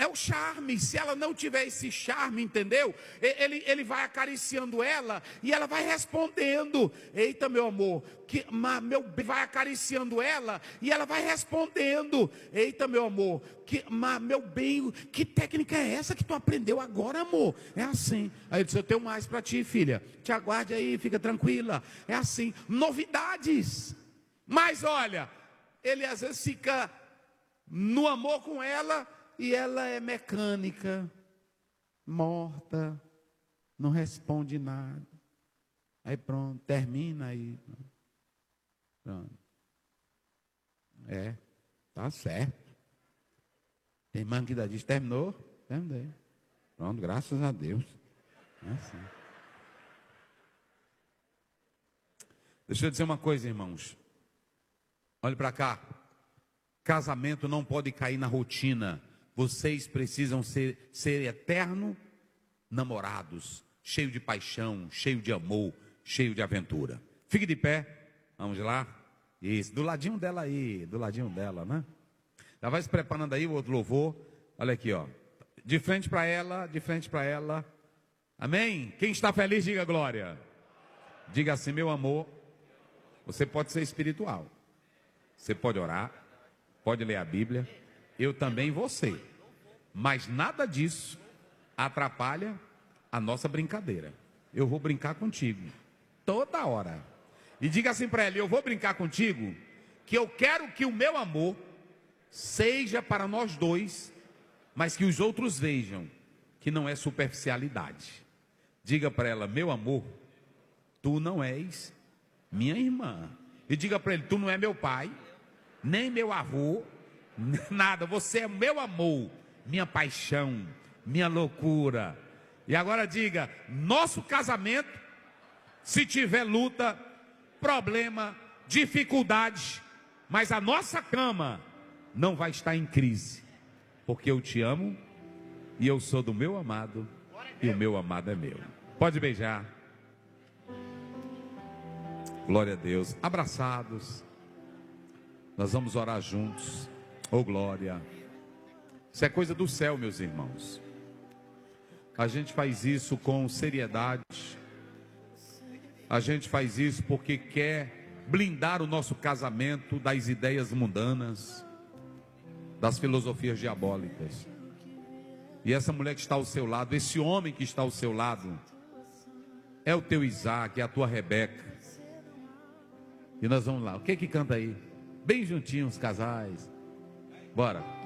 o charme. Se ela não tiver esse charme, entendeu? Ele vai acariciando ela e ela vai respondendo. Eita, meu amor, meu bem, vai acariciando ela e ela vai respondendo. Eita, meu amor, meu bem, que técnica é essa que tu aprendeu agora, amor? É assim. Aí eu disse, eu tenho mais para ti, filha. Te aguarde aí, fica tranquila. É assim, novidades. Mas olha, ele às vezes fica no amor com ela e ela é mecânica, morta, não responde nada. Aí pronto, termina aí. Pronto. Tá certo. Tem irmã que diz, terminou? Terminei. Pronto, graças a Deus. É assim. Deixa eu dizer uma coisa, irmãos. Olhe para cá. Casamento não pode cair na rotina. Vocês precisam ser eterno namorados, cheio de paixão, cheio de amor, cheio de aventura. Fique de pé. Vamos lá. Isso, do ladinho dela aí, do ladinho dela, né? Já vai se preparando aí o outro louvor. Olha aqui, ó. De frente para ela, de frente para ela. Amém? Quem está feliz, diga glória. Diga assim, meu amor. Você pode ser espiritual. Você pode orar, pode ler a Bíblia. Eu também vou ser. Mas nada disso atrapalha a nossa brincadeira. Eu vou brincar contigo toda hora. E diga assim para ela, eu vou brincar contigo, que eu quero que o meu amor seja para nós dois, mas que os outros vejam que não é superficialidade. Diga para ela, meu amor, tu não és minha irmã. E diga para ele, tu não é meu pai, nem meu avô, nada, você é meu amor, minha paixão, minha loucura. E agora diga, nosso casamento, se tiver luta, problema, dificuldade, mas a nossa cama não vai estar em crise, porque eu te amo e eu sou do meu amado e o meu amado é meu. Pode beijar. Glória a Deus. Abraçados. Nós vamos orar juntos. Oh glória. Isso é coisa do céu, meus irmãos. A gente faz isso com seriedade. A gente faz isso porque quer blindar o nosso casamento das ideias mundanas, das filosofias diabólicas. E essa mulher que está ao seu lado, esse homem que está ao seu lado, é o teu Isaac, é a tua Rebeca. E nós vamos lá. O que canta aí? Bem juntinhos os casais. Bora.